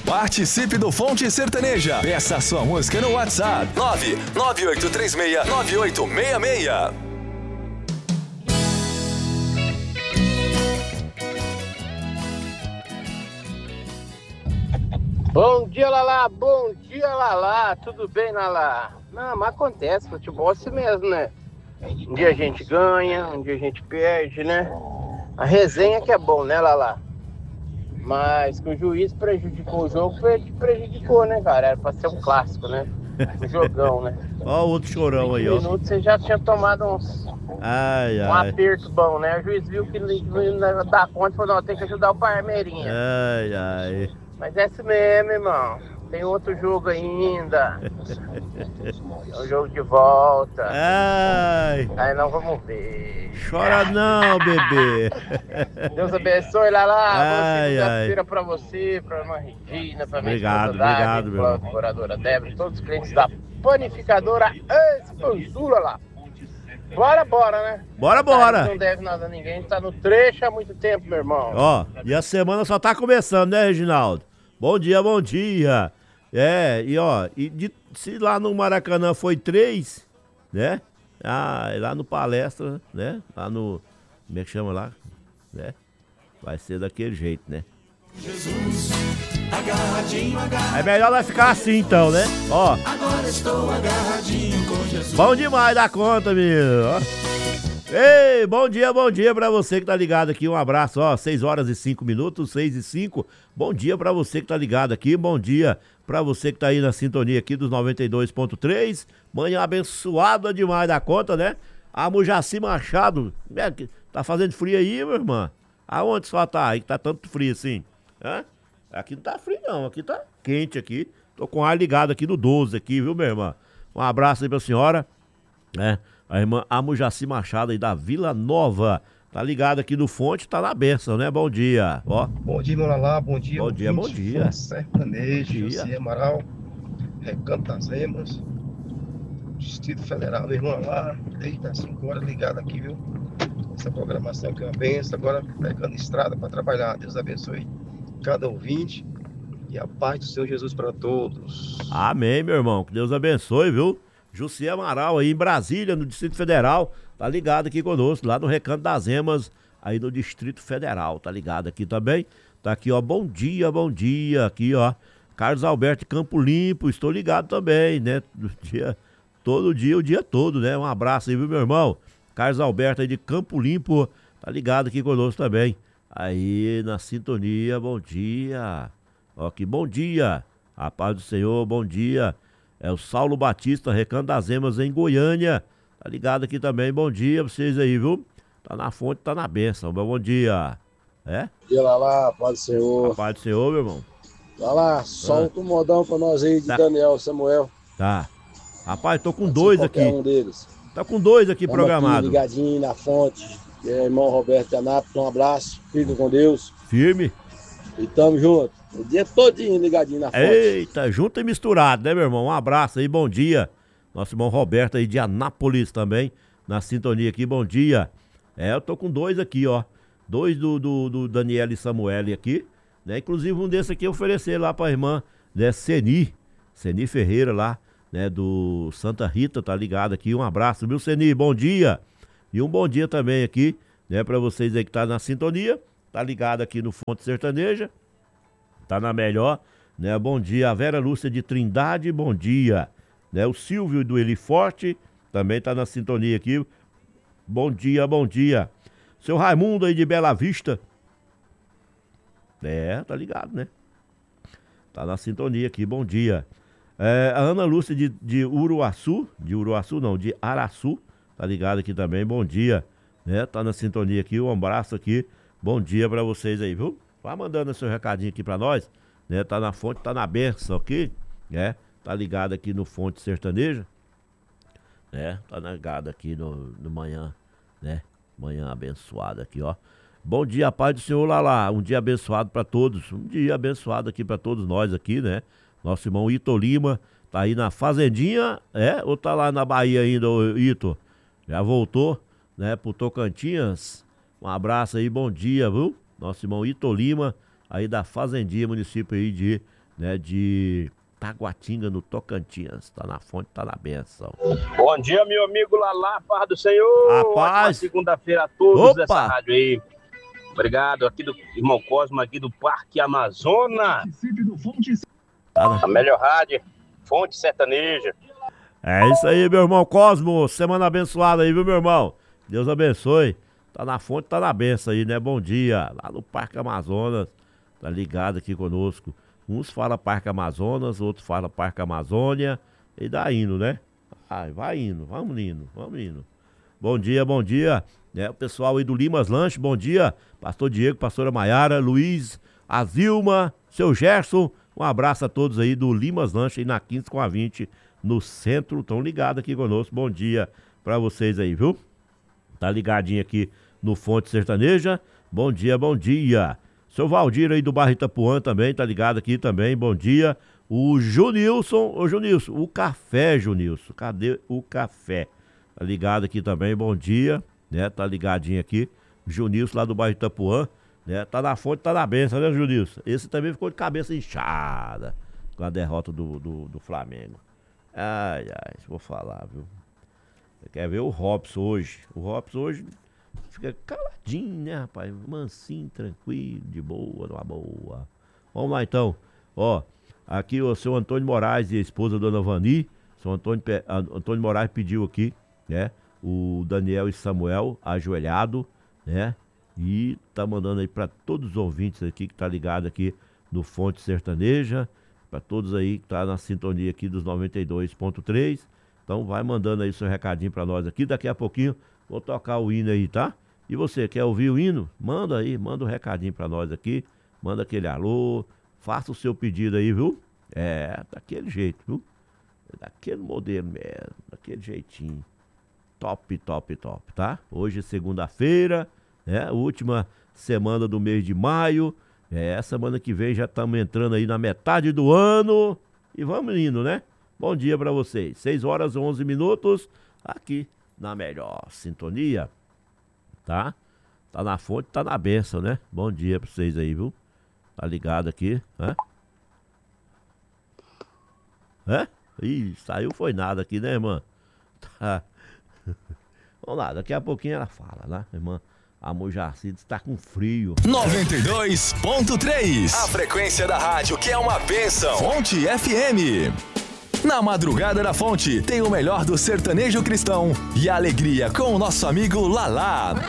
Participe do Fonte Sertaneja. Peça a sua música no WhatsApp 998369866. Bom dia, Lala. Bom dia, Lala. Tudo bem, Lala? Não, mas acontece, futebol é assim mesmo, né? Um dia a gente ganha, um dia a gente perde, né? A resenha que é bom, né, Lala? Mas que o juiz prejudicou o jogo, prejudicou, né, cara? Era pra ser um clássico, né? Um jogão, né? Ó o outro chorão aí, ó. 20 minutos você já tinha tomado um aperto bom, né? O juiz viu que não ia dar conta e falou, não, tem que ajudar o Parmeirinha. Mas é assim mesmo, irmão. Tem outro jogo ainda. É um jogo de volta. Aí nós vamos ver. Chora não, bebê. Deus abençoe, Lala. Boa segunda-feira pra você, pra irmã Regina, pra minha esposa Dade, pra colaboradora Débora, todos os clientes da panificadora Expansura lá. Bora, né? Bora. Não deve nada a ninguém, tá no trecho há muito tempo, meu irmão. Ó, e a semana só tá começando, né, Reginaldo? Bom dia. Se lá no Maracanã foi 3, né? Lá no Palestra, né? Lá no... Como é que chama lá? Né? Vai ser daquele jeito, né? Jesus, agarradinho. É melhor nós ficar assim então, né? Ó. Agora estou agarradinho com Jesus. Bom demais da conta, menino. Ó. Ei, bom dia pra você que tá ligado aqui, um abraço, ó, 6h05, 6h05, bom dia pra você que tá ligado aqui, bom dia pra você que tá aí na sintonia aqui dos 92.3, manhã abençoada demais da conta, né? A Mujaci Machado, tá fazendo frio aí, meu irmão? Aonde só tá aí que tá tanto frio assim? Hã? Aqui não tá frio não, aqui tá quente aqui, tô com o ar ligado aqui no 12 aqui, viu, meu irmão? Um abraço aí pra senhora, né? A irmã Amujaci Machado aí da Vila Nova. Tá ligado aqui no Fonte, tá na bênção, né? Bom dia, ó. Bom dia, meu Lalá. Bom dia. Bom dia. Sertanejo, José Amaral, Recanto das Emas, Distrito Federal, meu irmão lá. Desde as 5 horas ligado aqui, viu? Essa programação que é uma benção. Agora pegando estrada para trabalhar. Deus abençoe cada ouvinte. E a paz do Senhor Jesus para todos. Amém, meu irmão. Que Deus abençoe, viu? José Amaral aí em Brasília, no Distrito Federal, tá ligado aqui conosco, lá no Recanto das Emas, aí no Distrito Federal, tá ligado aqui também. Tá aqui, ó, bom dia, aqui, ó, Carlos Alberto de Campo Limpo, estou ligado também, né, todo dia, o dia todo, né, um abraço aí, viu, meu irmão? Carlos Alberto aí de Campo Limpo, tá ligado aqui conosco também, aí na sintonia, bom dia, ó, que bom dia, a paz do Senhor, bom dia. É o Saulo Batista, Recanto das Emas, em Goiânia. Tá ligado aqui também. Bom dia pra vocês aí, viu? Tá na fonte, tá na bênção. Bom dia. É? Bom dia, Lala. Paz do Senhor. A paz do Senhor, meu irmão. Lala, solta um modão pra nós aí de Daniel Samuel. Tá. Rapaz, tô com 2 aqui. Um deles. Tá com 2 aqui programado. Ligadinho na fonte. Irmão Roberto de Anápolis, um abraço. Fique com Deus. Firme. E tamo junto. O dia todinho ligadinho na fonte. Eita, junto e misturado, né, meu irmão? Um abraço aí, bom dia. Nosso irmão Roberto aí de Anápolis também, na sintonia aqui, bom dia. Eu tô com 2 aqui, ó. 2 do Daniel e Samuel aqui, né? Inclusive um desse aqui eu oferecer lá pra irmã, né, Seni Ferreira lá, né, do Santa Rita, tá ligado aqui. Um abraço, viu, Seni? Bom dia. E um bom dia também aqui, né, pra vocês aí que tá na sintonia. Tá ligado aqui no Fonte Sertaneja, tá na melhor, né? Bom dia, a Vera Lúcia de Trindade, bom dia, né? O Silvio do Eli Forte também tá na sintonia aqui, bom dia. Seu Raimundo aí de Bela Vista, tá ligado, né? Tá na sintonia aqui, bom dia. A Ana Lúcia de Uruaçu, de Araçu, tá ligado aqui também, bom dia, né? Tá na sintonia aqui, um abraço aqui. Bom dia pra vocês aí, viu? Vai mandando seu recadinho aqui pra nós, né? Tá na fonte, tá na bênção aqui, né? Tá ligado aqui no Fonte Sertaneja, né? Tá ligado aqui no manhã, né? Manhã abençoada aqui, ó. Bom dia, paz do Senhor, Lala. Um dia abençoado pra todos. Um dia abençoado aqui pra todos nós aqui, né? Nosso irmão Ito Lima tá aí na fazendinha, ou tá lá na Bahia ainda, ô Ito? Já voltou, né? Pro Tocantins. Um abraço aí, bom dia, viu? Nosso irmão Ito Lima, aí da Fazendinha, município aí né, de Taguatinga, no Tocantins. Tá na fonte, tá na benção. Bom dia, meu amigo Lalá, paz do Senhor. Rapaz. Segunda-feira a todos Opa. dessa rádio aí. Obrigado, aqui do irmão Cosmo, aqui do Parque Amazonas. Tá A melhor rádio, Fonte Sertaneja. É isso aí, meu irmão Cosmo. Semana abençoada aí, viu, meu irmão? Deus abençoe. Tá na fonte, tá na benção aí, né? Bom dia. Lá no Parque Amazonas. Tá ligado aqui conosco. Uns falam Parque Amazonas, outros falam Parque Amazônia. E dá indo, né? Ai, vai indo, vamos indo, vamos indo. Bom dia, bom dia. O pessoal aí do Limas Lanche, bom dia. Pastor Diego, pastora Maiara, Luiz, a Zilma, seu Gerson. Um abraço a todos aí do Limas Lanche aí na 15 com a 20 no centro. Estão ligados aqui conosco. Bom dia pra vocês aí, viu? Tá ligadinho aqui no Fonte Sertaneja. Bom dia, bom dia. Seu Valdir aí do bairro Itapuã também, tá ligado aqui também. Bom dia. O Junilson, ô Junilson, o café, Junilson. Cadê o café? Tá ligado aqui também, bom dia. Né, tá ligadinho aqui. Junilson lá do bairro Itapuã. Né, tá na fonte, tá na benção, né, Junilson? Esse também ficou de cabeça inchada com a derrota do Flamengo. Ai, vou falar, viu? Você quer ver o Robson hoje? O Robson hoje fica caladinho, né, rapaz? Mansinho, tranquilo, de boa, numa boa. Vamos lá, então. Ó, aqui o seu Antônio Moraes e a esposa Dona Vani. Seu Antônio Moraes pediu aqui, né? O Daniel e Samuel ajoelhado, né? E tá mandando aí para todos os ouvintes aqui que tá ligado aqui no Fonte Sertaneja, para todos aí que tá na sintonia aqui dos 92.3. Então vai mandando aí seu recadinho para nós aqui. Daqui a pouquinho vou tocar o hino aí, tá? E você quer ouvir o hino? Manda aí, manda um recadinho para nós aqui. Manda aquele alô, faça o seu pedido aí, viu? Daquele jeito, viu? Daquele modelo mesmo, daquele jeitinho. Top, top, top, tá? Hoje é segunda-feira, né? Última semana do mês de maio. Semana que vem já estamos entrando aí na metade do ano. E vamos indo, né? Bom dia pra vocês. 6 horas e 11 minutos. Aqui na melhor sintonia. Tá? Tá na fonte, tá na benção, né? Bom dia pra vocês aí, viu? Tá ligado aqui, né? Ih, saiu foi nada aqui, né, irmã? Tá. Vamos lá, daqui a pouquinho ela fala, né, irmã? A Mojaci está com frio. 92.3. A frequência da rádio que é uma bênção. Fonte FM. Na madrugada da Fonte, tem o melhor do sertanejo cristão e a alegria com o nosso amigo Lalá.